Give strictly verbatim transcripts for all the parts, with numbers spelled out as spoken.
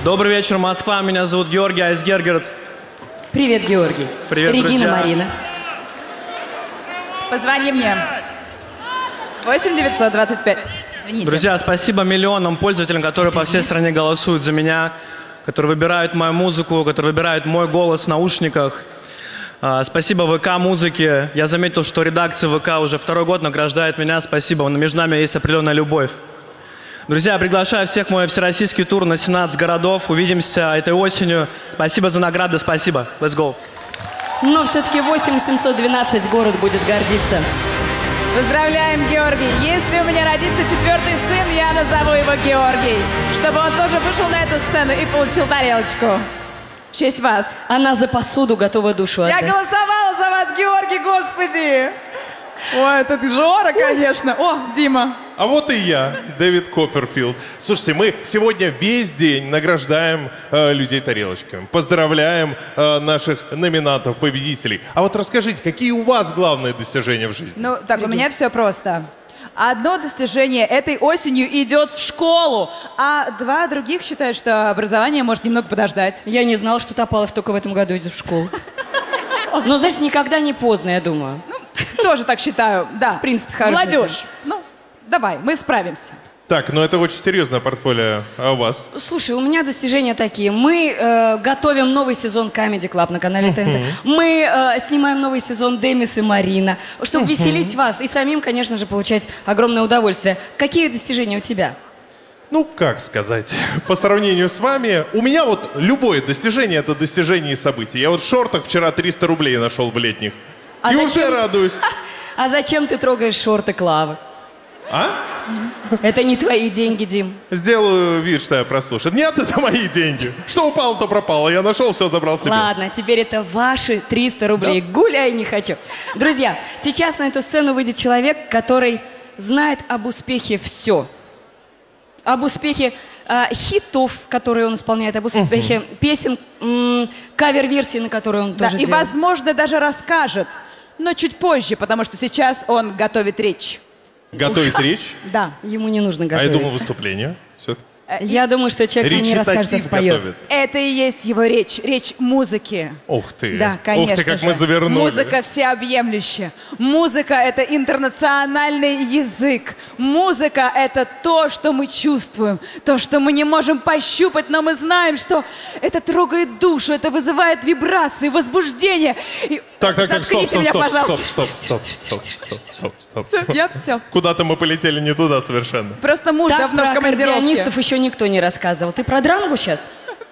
Добрый вечер, Москва. Меня зовут Георгий Айсгергерт. Привет, Георгий. Привет, Регина, друзья. Марина. Позвони мне. восемь девятьсот двадцать пять. Извините. Друзья, спасибо миллионам пользователям, которые по всей стране голосуют за меня, которые выбирают мою музыку, которые выбирают мой голос в наушниках. А, Спасибо ВК-музыке. Я заметил, что редакция ВК уже второй год награждает меня. Спасибо. Между нами есть определенная любовь. Друзья, приглашаю всех в мой всероссийский тур на семнадцать городов. Увидимся этой осенью. Спасибо за награды. Спасибо. Let's go. Но все-таки восемь семьсот двенадцать город будет гордиться. Поздравляем, Георгий. Если у меня родится четвертый сын, я назову его Георгий, чтобы он тоже вышел на эту сцену и получил тарелочку. В честь вас. Она за посуду готова душу Я отдать. голосовала за вас, Георгий, господи. Ой, это Жора, конечно. О, Дима. А вот и я, Дэвид Копперфилд. Слушайте, мы сегодня весь день награждаем э, людей тарелочками, поздравляем э, наших номинантов, победителей. А вот расскажите, какие у вас главные достижения в жизни? Ну, так, у меня все просто. Одно достижение этой осенью идет в школу, а два других считают, что образование может немного подождать. Я не знала, что Топалов только в этом году идет в школу. Ну, значит, никогда не поздно, я думаю. Тоже так считаю, да. В принципе, хорошая Молодежь, ну, давай, мы справимся. Так, ну это очень серьезное портфолио. А у вас? Слушай, у меня достижения такие. Мы э, готовим новый сезон Comedy Club на канале ТНТ. Мы э, снимаем новый сезон Демис и Марина, чтобы веселить вас и самим, конечно же, получать огромное удовольствие. Какие достижения у тебя? Ну, как сказать, по сравнению с вами, у меня вот любое достижение — это достижение и событие. Я вот в шортах вчера триста рублей нашел в летних. А и зачем? уже радуюсь. А зачем ты трогаешь шорты Клавы? А? Это не твои деньги, Дим. Сделаю вид, что я прослушал. Нет, это мои деньги. Что упало, то пропало. Я нашел, все забрал себе. Ладно, теперь это ваши триста рублей. Гуляй не хочу. Друзья, сейчас на эту сцену выйдет человек, который знает об успехе все. Об успехе э, хитов, которые он исполняет, об успехе uh-huh. песен, м- кавер-версии, на которые он Да, тоже и, делает. возможно, даже расскажет, но чуть позже, потому что сейчас он готовит речь. Готовить речь? Да. Ему не нужно А я готовить. думал, выступление. Все-таки. Я думаю, что человек нам не расскажет, а Речитатив споет. готовит. Это и есть его речь, речь музыки. Ух ты. Да, конечно Ух ты, как же. мы завернули. Музыка всеобъемлющая. Музыка — это интернациональный язык. Музыка — это то, что мы чувствуем, то, что мы не можем пощупать, но мы знаем, что это трогает душу, это вызывает вибрации, возбуждение. И... Так, так, так, стоп, Заткните стоп, меня, стоп, пожалуйста. стоп, стоп, стоп, стоп, стоп, стоп, Всё, стоп. я все. Куда-то мы полетели не туда совершенно. Просто муж Так давно в про командировке. аккордеонистов еще никто не рассказывал. Ты про Дрангу сейчас?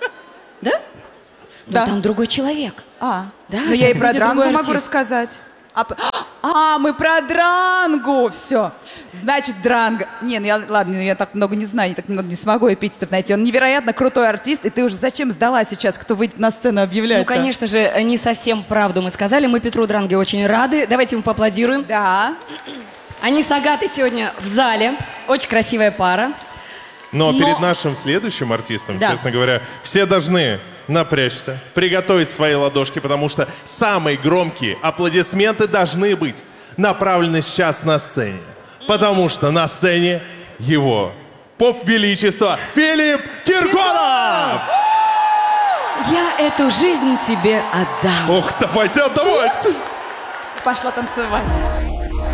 Да? Да. Ну, там другой человек. А, Да, но я сейчас и про выйдет Дрангу другой могу артист. рассказать. А, п- а, мы про Дрангу, все. Значит, Дранга. Не, ну я, ладно, ну я так много не знаю, я так много не смогу эпитетов найти. Он невероятно крутой артист, и ты уже зачем сдала сейчас, кто выйдет на сцену объявлять? Ну, конечно же, не совсем правду мы сказали. Мы Петру Дранге очень рады. Давайте ему поаплодируем. Да. Они с Агатой сегодня в зале. Очень красивая пара. Но, Но- перед нашим следующим артистом, Да. честно говоря, все должны напрячься, приготовить свои ладошки, потому что самые громкие аплодисменты должны быть направлены сейчас на сцене. Потому что на сцене его поп-величество Филипп Киркоров! Я эту жизнь тебе отдам. Ох, давайте отдавать! Пошла танцевать.